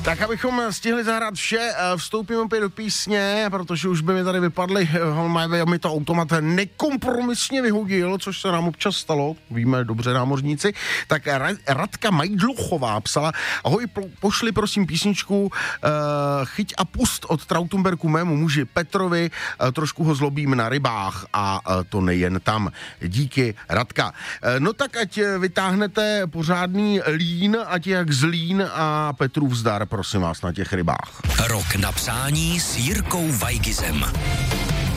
Tak abychom stihli zahrát vše, vstoupím opět do písně, protože už by mi tady vypadly, mi to automat nekompromisně vyhodil, což se nám občas stalo, víme dobře námořníci. Tak Radka Majdluchová psala: ahoj, pošli prosím písničku Chyť a pust od Trautenbergu mému muži Petrovi, trošku ho zlobím na rybách a to nejen tam. Díky, Radka. No tak ať vytáhnete pořádný lín, ať jak Zlín a Petrův zdar, prosím vás, na těch rybách. Rok na přání s Jirkou Weigizem.